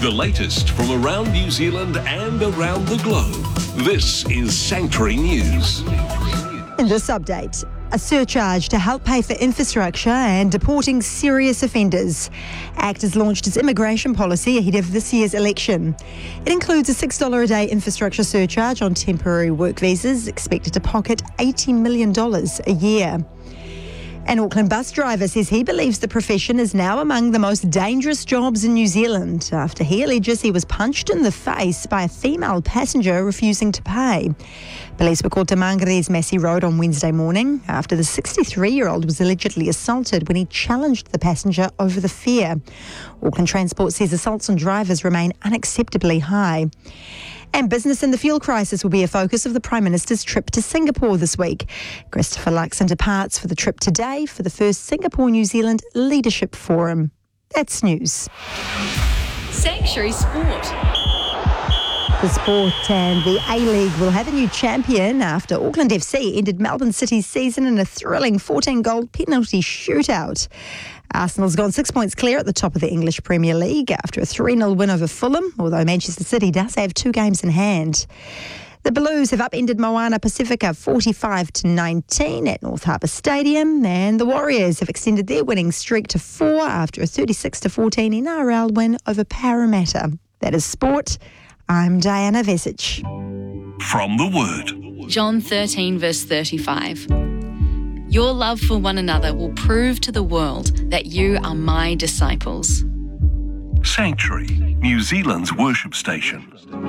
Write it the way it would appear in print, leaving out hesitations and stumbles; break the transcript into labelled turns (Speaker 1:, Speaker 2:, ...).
Speaker 1: The latest from around New Zealand and around the globe. This is Sanctuary News.
Speaker 2: In this update, a surcharge to help pay for infrastructure and deporting serious offenders. ACT has launched its immigration policy ahead of this year's election. It includes a $6 a day infrastructure surcharge on temporary work visas, expected to pocket $80 million a year. An Auckland bus driver says he believes the profession is now among the most dangerous jobs in New Zealand after he alleges he was punched in the face by a female passenger refusing to pay. Police were called to Mangare's Massey Road on Wednesday morning after the 63-year-old was allegedly assaulted when he challenged the passenger over the fare. Auckland Transport says assaults on drivers remain unacceptably high. And business in the fuel crisis will be a focus of the Prime Minister's trip to Singapore this week. Christopher Luxon departs for the trip today for the first Singapore-New Zealand Leadership Forum. That's news.
Speaker 3: Sanctuary Sport.
Speaker 2: The sport and the A-League will have a new champion after Auckland FC ended Melbourne City's season in a thrilling 14-goal penalty shootout. Arsenal's gone 6 points clear at the top of the English Premier League after a 3-0 win over Fulham, although Manchester City does have 2 games in hand. The Blues have upended Moana Pacifica 45-19 at North Harbour Stadium, and the Warriors have extended their winning streak to 4 after a 36-14 NRL win over Parramatta. That is sport. I'm Diana Vesic.
Speaker 1: From the Word.
Speaker 3: John 13 verse 35. Your love for one another will prove to the world that you are my disciples.
Speaker 1: Sanctuary, New Zealand's worship station.